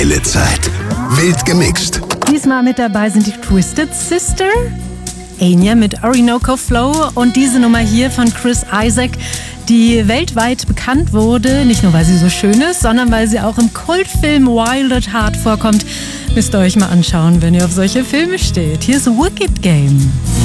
geile Zeit. Wild gemixt. Diesmal mit dabei sind die Twisted Sister, Enya mit Orinoco Flow und diese Nummer hier von Chris Isaak, die weltweit bekannt wurde, nicht nur weil sie so schön ist, sondern weil sie auch im Kultfilm Wild at Heart vorkommt. Müsst ihr euch mal anschauen, wenn ihr auf solche Filme steht. Hier ist Wicked Game.